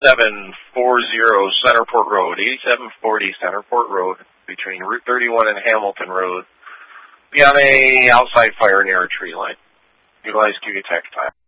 Centerport Road, 8740 Centerport Road, between Route 31 and Hamilton Road. Be on a outside fire near a tree line. Utilize QTech time.